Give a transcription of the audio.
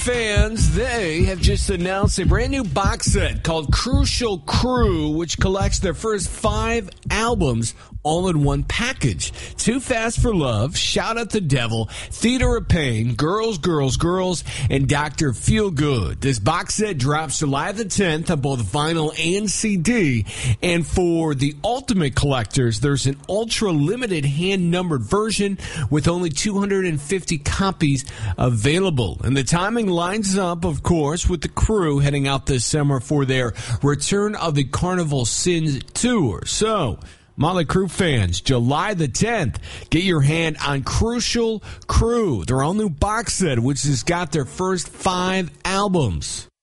fans, they have just announced a brand new box set called Crucial Crew, which collects their first 5 albums all in one package. Too Fast for Love, Shout at the Devil, Theater of Pain, Girls, Girls, Girls, and Dr. Feelgood. This box set drops July the 10th on both vinyl and CD. And for the ultimate collectors, there's an ultra-limited hand-numbered version with only 250 copies available. And the timing lines up, of course, with the Crew heading out this summer for their Return of the Carnival Sins tour. So, Motley Crue fans, July the 10th, get your hand on Crucial Crew, their all new box set, which has got their first 5 albums.